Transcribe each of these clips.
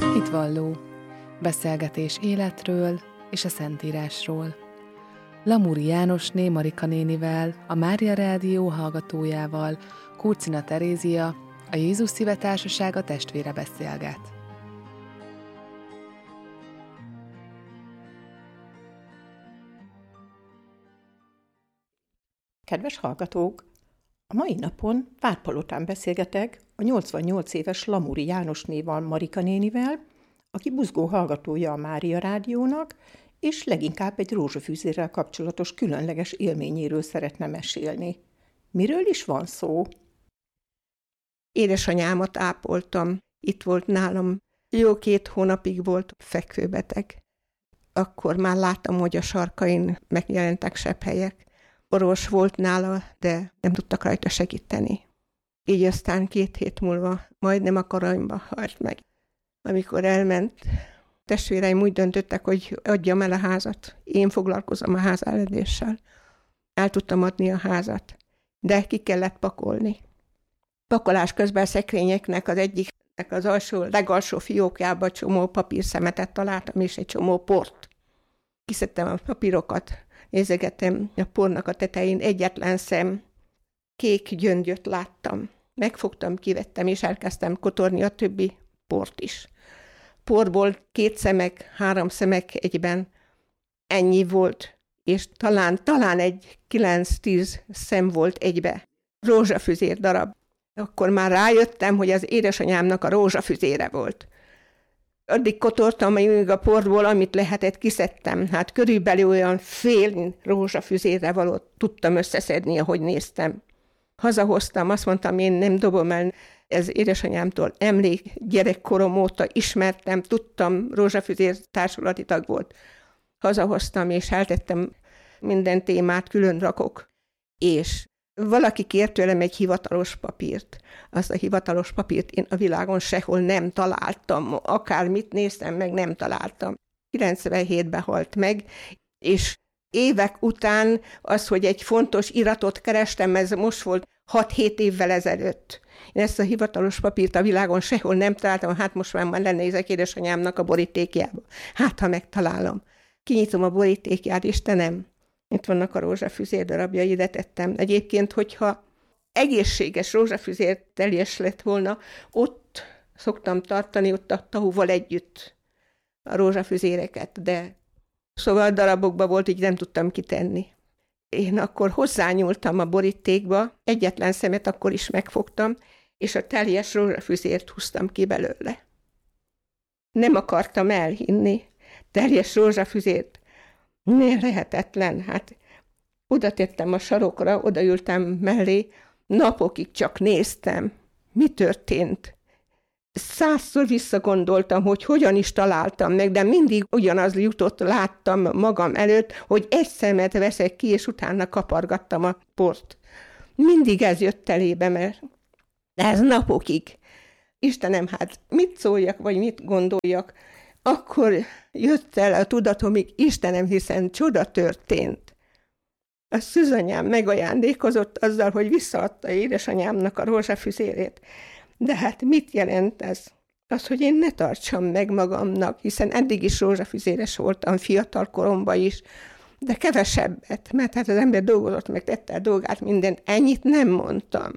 Hitvalló. Beszélgetés életről és a Szentírásról. Lamuri Jánosné Marika nénivel, a Mária Rádió hallgatójával, Kurcina Terézia, a Jézus Szíve Társasága testvére beszélget. Kedves hallgatók! A mai napon Várpalotán beszélgetek a 88 éves Lamuri Jánosnéval Marika nénivel, aki buzgó hallgatója a Mária Rádiónak, és leginkább egy rózsafűzérrel kapcsolatos különleges élményéről szeretne mesélni. Miről is van szó? Édesanyámat ápoltam. Itt volt nálam. Jó 2 hónapig volt fekvőbeteg. Akkor már láttam, hogy a sarkain megjelentek sebhelyek. Orvos volt nála, de nem tudtak rajta segíteni. Így aztán 2 hét múlva majdnem a karanyba halt meg. Amikor elment, testvéreim úgy döntöttek, hogy adjam el a házat. Én foglalkozom a házáledéssel. El tudtam adni a házat, de ki kellett pakolni. Pakolás közben a szekrényeknek az egyiknek az legalsó fiókjába csomó papírszemetet találtam, és egy csomó port. Kiszedtem a papírokat, nézegettem a pornak a tetején, egyetlen szem kék gyöngyöt láttam. Megfogtam, kivettem, és elkezdtem kotorni a többi port is. Porból 2 szemek, 3 szemek egyben, ennyi volt, és talán egy 9-10 szem volt egybe. Rózsafüzér darab. Akkor már rájöttem, hogy az édesanyámnak a rózsafüzére volt. Addig kotortam, amíg a porból, amit lehetett, kiszedtem. Hát körülbelül olyan fél rózsafüzérre valót tudtam összeszedni, ahogy néztem. Hazahoztam, azt mondtam, én nem dobom el. Ez édesanyámtól emlék, gyerekkorom óta ismertem, tudtam, rózsafüzér társulati tag volt. Hazahoztam, és eltettem minden témát, külön rakok. És valaki kért tőlem egy hivatalos papírt. Azt a hivatalos papírt én a világon sehol nem találtam. Akármit néztem meg, nem találtam. 97-ben halt meg, és évek után az, hogy egy fontos iratot kerestem, ez most volt 6-7 évvel ezelőtt. Én ezt a hivatalos papírt a világon sehol nem találtam, hát most már lenézek édesanyámnak a borítékjába. Hát, ha megtalálom. Kinyitom a borítékját, Istenem, itt vannak a rózsafüzér darabjai, ide tettem. Egyébként, hogyha egészséges rózsafüzér teljes lett volna, ott szoktam tartani, ott a tahúval együtt a rózsafüzéreket, de szóval darabokba volt, így nem tudtam kitenni. Én akkor hozzányúltam a borítékba, egyetlen szemet akkor is megfogtam, és a teljes rózsafüzért húztam ki belőle. Nem akartam elhinni. Teljes rózsafüzért. Lehetetlen. Hát oda tettem a sarokra, odaültem mellé, napokig csak néztem. Mi történt? 100-szor visszagondoltam, hogy hogyan is találtam meg, de mindig ugyanaz jutott, láttam magam előtt, hogy egy szemet veszek ki, és utána kapargattam a port. Mindig ez jött elébe, mert ez napokig. Istenem, hát mit szóljak, vagy mit gondoljak? Akkor jött el a tudatomig, Istenem, hiszen csoda történt. A szűzanyám megajándékozott azzal, hogy visszaadta édesanyámnak a rózsafüzérét. De hát mit jelent ez? Az, hogy én ne tartsam meg magamnak, hiszen eddig is rózsafüzéres voltam, fiatal koromban is, de kevesebbet, mert hát az ember dolgozott, meg tette a dolgát, mindent, ennyit nem mondtam.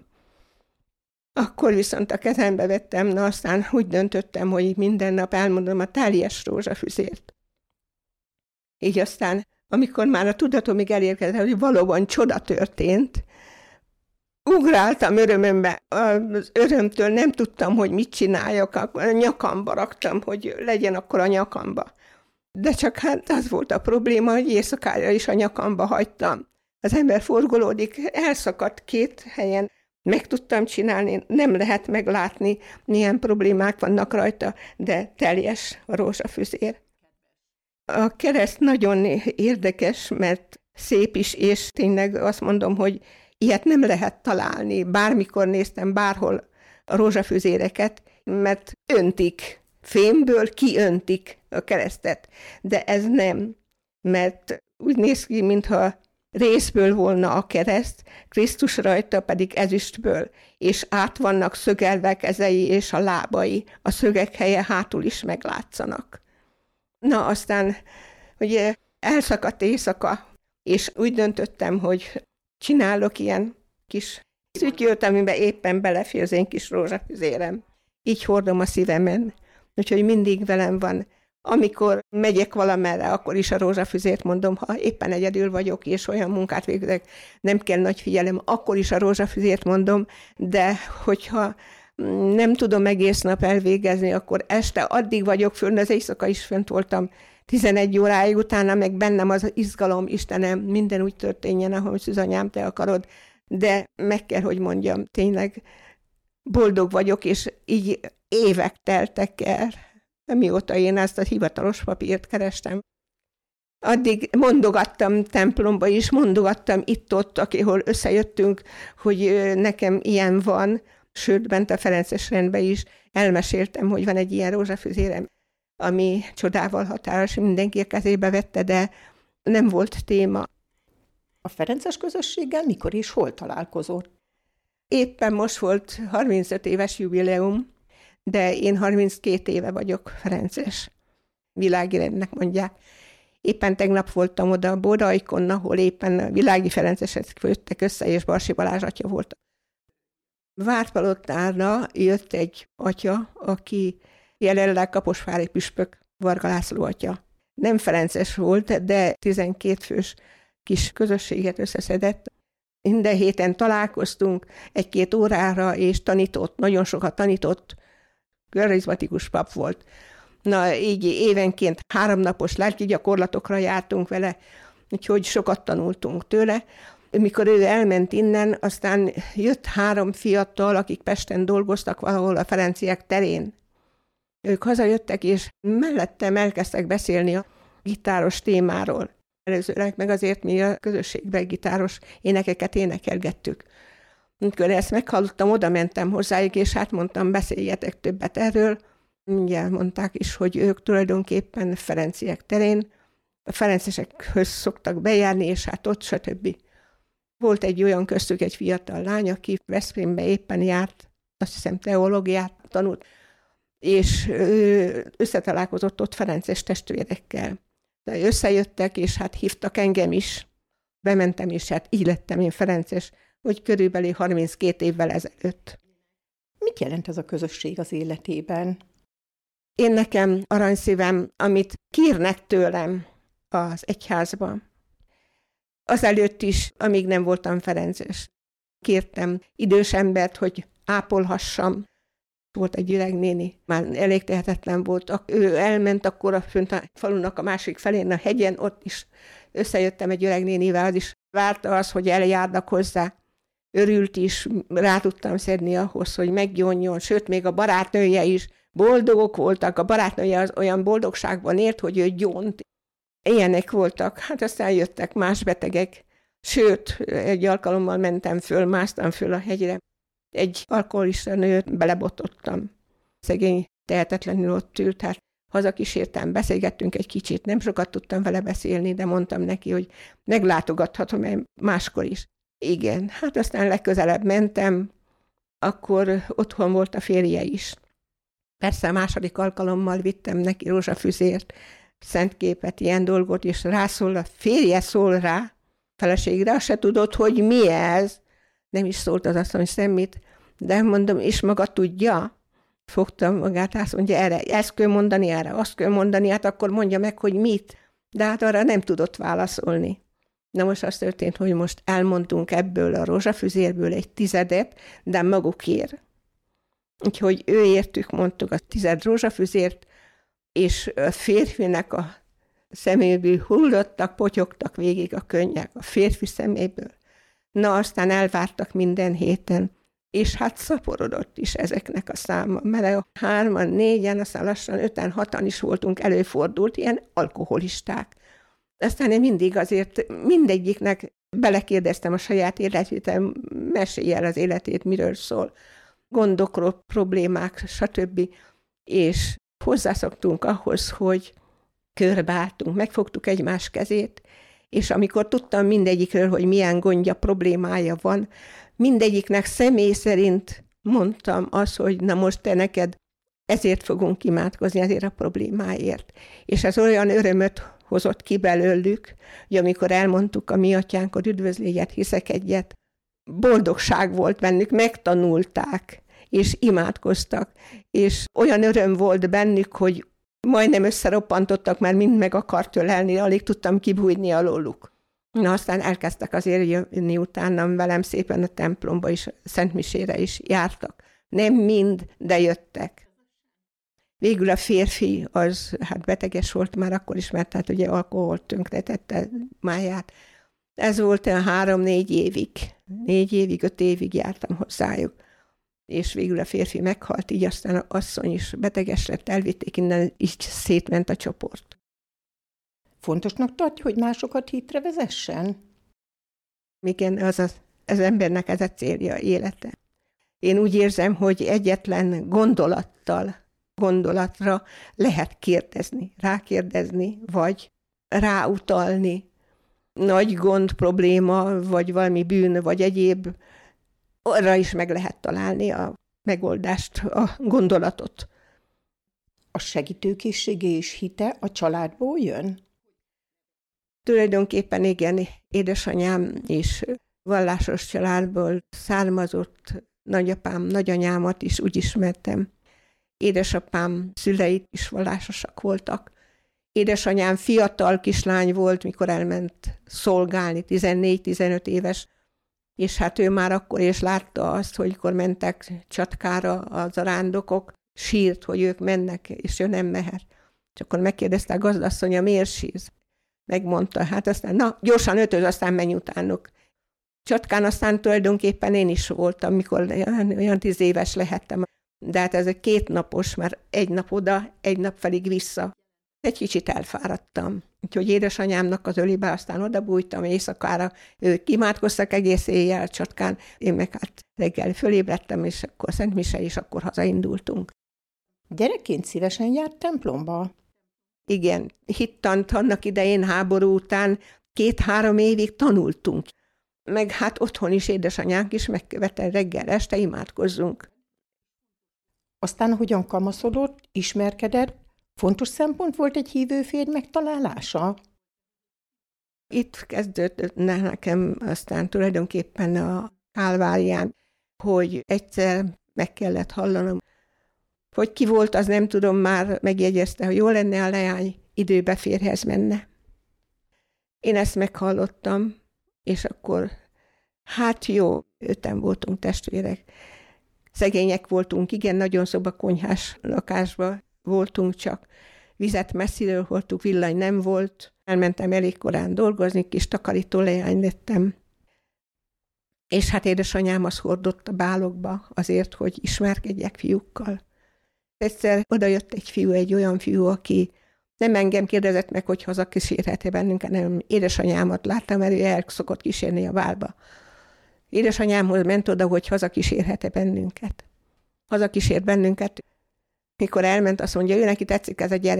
Akkor viszont a kezembe vettem, na aztán úgy döntöttem, hogy minden nap elmondom a teljes rózsafüzért. Így aztán, amikor már a tudatomig elérkezett, hogy valóban csoda történt, ugráltam örömömbe, az örömtől nem tudtam, hogy mit csináljak, a nyakamba raktam, hogy legyen akkor a nyakamba. De csak hát az volt a probléma, hogy éjszakára is a nyakamba hagytam. Az ember forgolódik, elszakadt 2 helyen, meg tudtam csinálni, nem lehet meglátni, milyen problémák vannak rajta, de teljes a rózsafüzér. A kereszt nagyon érdekes, mert szép is, és tényleg azt mondom, hogy ilyet nem lehet találni. Bármikor néztem bárhol a rózsafüzéreket, mert öntik, fémből kiöntik a keresztet. De ez nem, mert úgy néz ki, mintha részből volna a kereszt, Krisztus rajta pedig ezüstből, és át vannak szögelve kezei és a lábai, a szögek helye hátul is meglátszanak. Na aztán, ugye elszakadt éjszaka, és úgy döntöttem, hogy csinálok ilyen kis szütyőt, amiben éppen belefér az én kis rózsafüzérem. Így hordom a szívemen, úgyhogy mindig velem van. Amikor megyek valamerre, akkor is a rózsafüzért mondom, ha éppen egyedül vagyok, és olyan munkát végzek, nem kell nagy figyelem, akkor is a rózsafüzért mondom, de hogyha nem tudom egész nap elvégezni, akkor este addig vagyok fönn, az éjszaka is fönt voltam 11 óráig, utána meg bennem az izgalom, Istenem, minden úgy történjen, ahogy Szűzanyám, te akarod, de meg kell, hogy mondjam, tényleg boldog vagyok, és így évek teltek el, mióta én ezt a hivatalos papírt kerestem. Addig mondogattam templomba is, mondogattam itt-ott, akihol összejöttünk, hogy nekem ilyen van, sőt, bent a ferences rendben is elmeséltem, hogy van egy ilyen rózsafüzérem, ami csodával határos, mindenki a kezébe vette, de nem volt téma. A ferences közösséggel mikor és hol találkozott? Éppen most volt 35 éves jubileum, de én 32 éve vagyok ferences. Világi rendnek mondják. Éppen tegnap voltam oda a Bódaikon, ahol éppen a világi ferencesek jöttek össze, és Barsi Balázs atya volt. Vártpalottára jött egy atya, aki jelenleg kaposvári püspök, Varga László atya. Nem ferences volt, de 12 fős kis közösséget összeszedett. Minden héten találkoztunk 1-2 órára, és tanított, nagyon sokat tanított, karizmatikus pap volt. Na, így évenként 3 napos lelki gyakorlatokra jártunk vele, úgyhogy sokat tanultunk tőle. Mikor ő elment innen, aztán jött 3 fiatal, akik Pesten dolgoztak valahol a Ferenciek terén. Ők hazajöttek, és mellettem elkezdtek beszélni a gitáros témáról. Előzőleg meg azért mi a közösségben gitáros énekeket énekelgettük. Amikor ezt meghallottam, oda mentem hozzájuk, és hát mondtam, beszéljetek többet erről. Mindjárt mondták is, hogy ők tulajdonképpen Ferenciek terén, a ferencesekhöz szoktak bejárni, és hát ott stb. Volt egy olyan köztük egy fiatal lány, aki Veszprémbe éppen járt, azt hiszem teológiát tanult, és összetalálkozott ott ferences testvérekkel. De összejöttek, és hát hívtak engem is. Bementem, és hát így lettem én ferences, hogy körülbelül 32 évvel ezelőtt. Mit jelent ez a közösség az életében? Én nekem aranyszívem, amit kérnek tőlem az egyházban. Azelőtt is, amíg nem voltam ferences. Kértem idős embert, hogy ápolhassam. Volt egy öreg néni, már elég tehetetlen volt. Ő elment akkor a fönt a falunak a másik felén, a hegyen, ott is összejöttem egy öreg nénivel, az is várta az, hogy eljárnak hozzá. Örült is, rá tudtam szedni ahhoz, hogy meggyónjon, sőt, még a barátnője is. Boldogok voltak, a barátnője az olyan boldogságban élt, hogy ő gyónt. Ilyenek voltak, hát aztán jöttek más betegek. Sőt, egy alkalommal mentem föl, másztam föl a hegyre. Egy alkoholista nőt belebotottam. Szegény tehetetlenül ott ült, hát hazakísértem, beszélgettünk egy kicsit, nem sokat tudtam vele beszélni, de mondtam neki, hogy meglátogathatom máskor is. Igen, hát aztán legközelebb mentem, akkor otthon volt a férje is. Persze a második alkalommal vittem neki rózsafüzért, szentképet, ilyen dolgot, és rászól, a férje szól rá, feleségre, azt se tudod, hogy mi ez. Nem is szólt az asszony semmit, de mondom, és maga tudja? Fogtam magát, azt mondja, erre ezt kell mondani, erre azt kell mondani, hát akkor mondja meg, hogy mit. De hát arra nem tudott válaszolni. Na most az történt, hogy most elmondtunk ebből a rózsafüzérből egy 10, de magukért. Úgyhogy ő értük, mondtuk a 10 rózsafüzért, és a férfinek a szeméből hullottak, potyogtak végig a könnyek a férfi szeméből. Na, aztán elvártak minden héten, és hát szaporodott is ezeknek a száma, mert 3-an, 4-en, aztán lassan 5-en, 6-an is voltunk, előfordult, ilyen alkoholisták. Aztán én mindig azért mindegyiknek belekérdeztem a saját életét, mesélj el az életét, miről szól, gondokról, problémák, stb. És hozzászoktunk ahhoz, hogy körbeálltunk, megfogtuk egymás kezét, És amikor tudtam mindegyikről, hogy milyen gondja, problémája van, mindegyiknek személy szerint mondtam azt, hogy na most te neked ezért fogunk imádkozni, ezért a problémáért. És ez olyan örömöt hozott ki belőlük, hogy amikor elmondtuk a mi atyánkod, üdvözl egyet, hiszek egyet, boldogság volt bennük, megtanulták, és imádkoztak, és olyan öröm volt bennük, hogy majdnem összeroppantottak, mert mind meg akart ölelni, alig tudtam kibújni alóluk. Na, aztán elkezdtek azért jönni utánam velem szépen a templomba is, Szentmisére is jártak. Nem mind, de jöttek. Végül a férfi az beteges volt már akkor is, mert hát ugye alkoholt tönkretette máját. Ez volt 3-4 évig. 4 évig, 5 évig jártam hozzájuk. És végül a férfi meghalt, így aztán az asszony is beteges lett, elvitték innen, így szétment a csoport. Fontosnak tartja, hogy másokat hitre vezessen? Igen, az embernek ez a célja, élete. Én úgy érzem, hogy egyetlen gondolatra lehet kérdezni, rákérdezni, vagy ráutalni. Nagy gond, probléma, vagy valami bűn, vagy egyéb, arra is meg lehet találni a megoldást, a gondolatot. A segítőkészsége és hite a családból jön? Tulajdonképpen igen, édesanyám is vallásos családból származott, nagyapám, nagyanyámat is úgy ismertem. Édesapám szüleit is vallásosak voltak. Édesanyám fiatal kislány volt, mikor elment szolgálni, 14-15 éves, és hát ő már akkor is látta azt, hogy mikor mentek Csatkára a zarándokok, sírt, hogy ők mennek, és ő nem mehet. És akkor megkérdezte a gazdasszonya, miért sírsz? Megmondta, hát aztán, na, gyorsan ötöz, aztán menj utánuk. Csatkán aztán tulajdonképpen én is voltam, mikor olyan 10 éves lehettem. De hát ez egy 2 napos, mert 1 nap oda, 1 nap pedig vissza. Egy kicsit elfáradtam. Úgyhogy édesanyámnak az ölébe aztán odabújtam éjszakára. Ők imádkoztak egész éjjel Csatkán. Én meg hát reggel fölébredtem, és akkor Szentmise, és akkor hazaindultunk. Gyerekként szívesen járt templomba? Igen, hittant annak idején háború után 2-3 évig tanultunk. Meg hát otthon is édesanyánk is megkövetel reggel, este imádkozzunk. Aztán hogyan kamaszodott, ismerkedett? Fontos szempont volt egy hívő férj megtalálása? Itt kezdődött nekem aztán tulajdonképpen a Kálvárián, hogy egyszer meg kellett hallanom, hogy ki volt, az nem tudom, már megjegyezte, hogy jó lenne, a leány időbe férjhez menne. Én ezt meghallottam, és akkor hát jó, 5-en voltunk testvérek. Szegények voltunk, igen, nagyon szobakonyhás lakásban voltunk, csak vizet messziről hordtuk, villany nem volt. Elmentem elég korán dolgozni, kis takarító leány lettem. És hát édesanyám az hordott a bálokba azért, hogy ismerkedjek fiúkkal. Egyszer odajött egy fiú, egy olyan fiú, aki nem engem kérdezett meg, hogy hazakísérhet-e bennünket, hanem édesanyámat láttam, mert ő el szokott kísérni a bálba. Édesanyámhoz ment oda, hogy hazakísérhet-e bennünket. Hazakísért bennünket. Mikor elment, azt mondja, ő neki tetszik ez a gyerek.